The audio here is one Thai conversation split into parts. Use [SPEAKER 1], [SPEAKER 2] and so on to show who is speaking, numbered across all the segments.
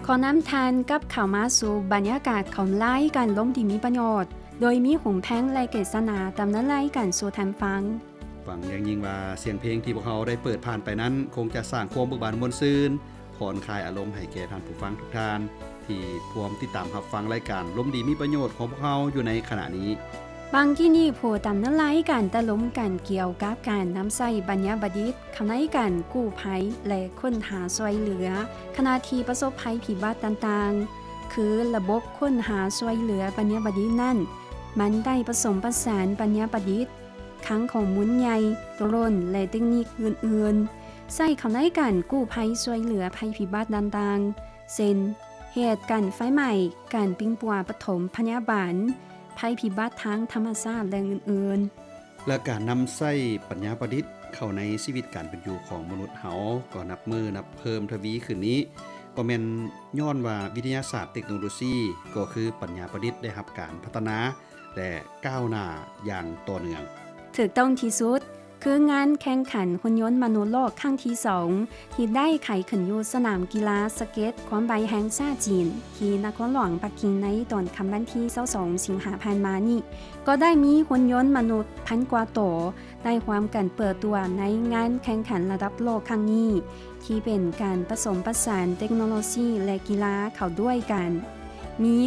[SPEAKER 1] ขอนำทานกับข่าวมาสู่บรรยากาศของรายการล้มที่มีประโยชน์โดยมีหุ่มแพงและเกษนาดำเนินรายการสู่ท่านฟัง
[SPEAKER 2] อย่างยิ่งว่าเสียงเพลงที่พวกเขาได้เปิดผ่านไปนั้นคงจะสร้างความเบิกบานมวลซื่นผ่อนคลายอารมณ์ให้แก่ท่านผู้ฟังทุกท่านที่พร้อมติดตามรับฟังรายการล้มดีมีประโยชน์ของพวกเขาอยู่ในขณะนี้
[SPEAKER 1] บางที่นี่ผู้ดำเนินรายการตะล้มกันเกี่ยวกับการนำใส่บรรยาบดิษฐ์คณะการกู้ภัยและค้นหาช่วยเหลือขณะที่ประสบภัยพิบัติต่างๆคือระบบค้นหาช่วยเหลือบรรยาบดิษฐ์นั้นมันได้ผสมผสานบรรยาบดิษฐ์ทั้งข้อมูลใหญ่โดรนและเทคนิคอื่นๆใส่คณะการกู้ภัยช่วยเหลือภัยพิบัติต่างๆเช่นเหตุการณ์ไฟไหม้การปิ้งปัวปฐมพยาบาลภัยพิบัติทางธรรมชาติและอื่น
[SPEAKER 2] ๆและการนำใช้ปัญญาประดิษฐ์เข้าในชีวิตการเป็นอยู่ของมนุษย์เฮาก็นับเพิ่มทวีขึ้นนี้ก็แม่นย้อนว่าวิทยาศาสตร์เทคโนโลยีก็คือปัญญาประดิษฐ์ได้รับการพัฒนาและก้าวหน้าอย่างต่อเนื่อง
[SPEAKER 1] ถูกต้องที่สุดคืองานแข่งขันหุ่นยนต์มนุษย์โลกครั้งที่2ที่ได้ไขขึ้นอยู่สนามกีฬาสเก็ตความใบแห่งชาติจีนที่นครหลวงปักกิ่งในตอนค่ำวันที่22สิงหาคมนี้ก็ได้มีหุ่นยนต์มนุษย์พันกว่าตัวได้ความกันเปิดตัวในงานแข่งขันระดับโลกครั้งนี้ที่เป็นการผสมผสานเทคโนโลยีและกีฬาเข้าด้วยกันมี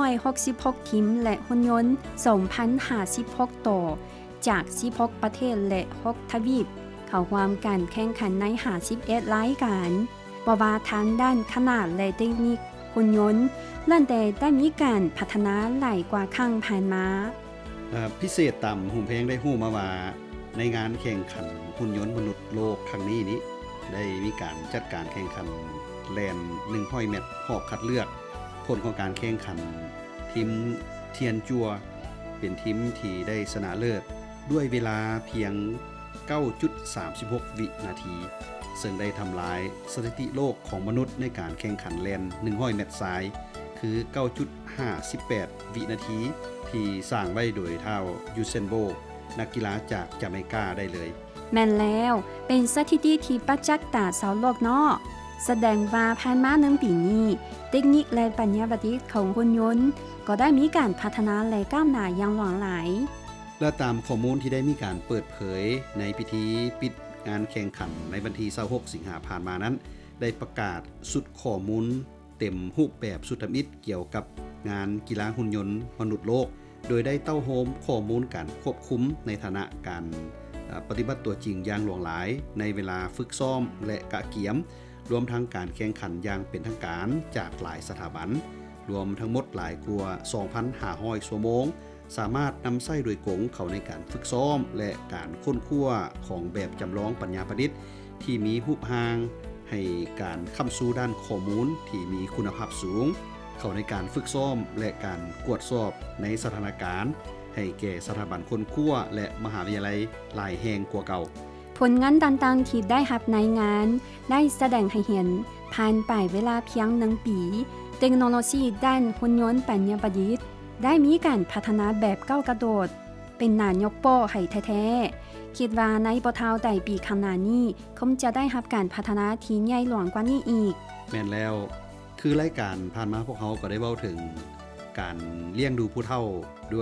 [SPEAKER 1] 666ทีมและหุ่นยนต์2,056ตัวจาก16ประเทศและ6ทวีปเข้าร่วมการแข่งขันใน51รายการบ่ว่าทางด้านขนาดและเทคนิคหุ่นยนต์ล้วนแต่ได้มีการพัฒนาหลายกว่าครั้งผ่านมา
[SPEAKER 2] พิเศษต่ำหุ่มเพลงได้ฮู้มาว่าในงานแข่งขันหุ่นยนต์มนุษย์โลกครั้งนี้ได้มีการจัดการแข่งขันแล่น100 เมตรรอบคัดเลือกผลของการแข่งขันทีมเทียนจัวเป็นทีมที่ได้ชนะเลิศด้วยเวลาเพียง 9.36 วินาทีซึ่งได้ทำลายสถิติโลกของมนุษย์ในการแข่งขันแล่น100 เมตรทรายคือ 9.58 วินาทีที่สร้างไว้โดยเท่ายูเซนโบนักกีฬาจากจาเมกาได้เลย
[SPEAKER 1] แม่นแล้วเป็นสถิติที่ประจักษ์ตาชาวโลกเนาะแสดงว่าผ่านมา1ปีนี้เทคนิคและปัญญาประดิษฐ์ของหุ่นยนต์ก็ได้มีการพัฒนาและก้าวหน้าอย่างหลากหลาย
[SPEAKER 2] และตามข้อมูลที่ได้มีการเปิดเผยในพิธีปิดงานแข่งขันในวันที่26สิงหาคมผ่านมานั้นได้ประกาศสุดข้อมูลเต็มรูปแบบสุดทมิตเกี่ยวกับงานกีฬาหุ่นยนต์มนุษย์โลกโดยได้เต้าโฮมข้อมูลการควบคุมในฐานะการปฏิบัติตัวจริงอย่างหลวงหลายในเวลาฝึกซ้อมและกะเกียมรวมทั้งการแข่งขันอย่างเป็นทางการจากหลายสถาบันรวมทั้งหมดหลายกว่า 2,500 ชั่วโมงสามารถนำใช้โดยกงเข้าในการฝึกซ้อมและการค้นคว้าของแบบจำลองปัญญาประดิษฐ์ที่มีรูปร่างให้การค้ำสู้ด้านข้อมูลที่มีคุณภาพสูงเข้าในการฝึกซ้อมและการกวดสอบในสถานการณ์ให้แก่สถาบันค้นคว้าและมหาวิทยาลัยหลายแห่งกว่าเก่า
[SPEAKER 1] ผลงานต่างๆที่ได้รับในงานได้แสดงให้เห็นผ่านไปเวลาเพียง1ปีเทคโนโลยีด้านหุ่นยนต์ปัญญาประดิษฐ์ได้มีการพัฒนาแบบก้าวกระโดดเป็นหน้ายกโป้ให้แท้ๆคิดว่าในบ่เท่าใดปีข้างหน้านี้คงจะได้รับการพัฒนาที่ใหญ่หลวงกว่านี้อีก
[SPEAKER 2] แม่นแล้วคือรายการผ่านมาพวกเขาก็ได้เว้าถึงการเลี้ยงดูผู้เฒ่าด้วย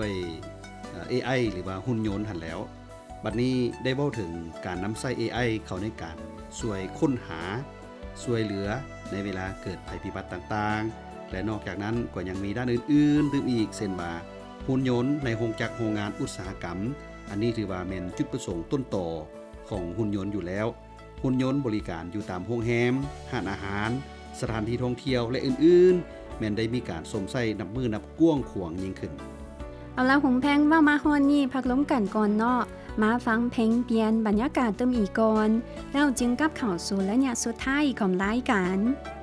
[SPEAKER 2] AI หรือว่าหุ่นยนต์หั่นแล้วบัดนี้ได้เว้าถึงการนำใช้ AI เข้าในการช่วยค้นหาช่วยเหลือในเวลาเกิดภัยพิบัติต่างๆและนอกจากนั้นก็ยังมีด้านอื่นๆตื่มอีกเช่นว่าหุ่นยนต์ในโรงงานอุตสาหกรรมอันนี้ถือว่าเป็นจุดประสงค์ต้นต่อของหุ่นยนต์อยู่แล้วหุ่นยนต์บริการอยู่ตามโรงแรมร้านอาหารสถานที่ท่องเที่ยวและอื่นๆแม้นได้มีการสมใส่นับมือนับก้วงขวางยิ่งขึ้น
[SPEAKER 1] เอาละหุงแพงว่ามาฮอนนี่พักล้มกันก่อนเนาะมาฟังเพลงเปลี่ยนบรรยากาศเติมอีกก่อนแล้วจึงกลับเข้าสู่ระยะสุดท้ายของรายการ